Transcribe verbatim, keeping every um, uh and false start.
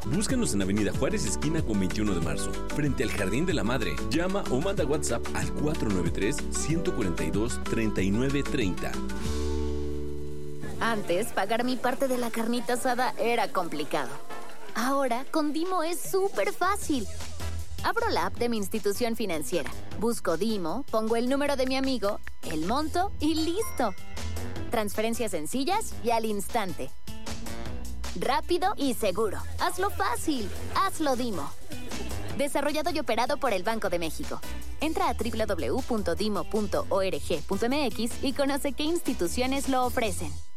Búscanos en Avenida Juárez, esquina con veintiuno de marzo, frente al Jardín de la Madre. Llama o manda WhatsApp al cuatro nueve tres, uno cuatro dos, tres nueve tres cero. Antes, pagar mi parte de la carnita asada era complicado. Ahora, con Dimo es súper fácil. Abro la app de mi institución financiera, busco Dimo, pongo el número de mi amigo, el monto y ¡listo! Transferencias sencillas y al instante. Rápido y seguro. Hazlo fácil. Hazlo Dimo. Desarrollado y operado por el Banco de México. Entra a doble u doble u doble u punto dimo punto org punto m x y conoce qué instituciones lo ofrecen.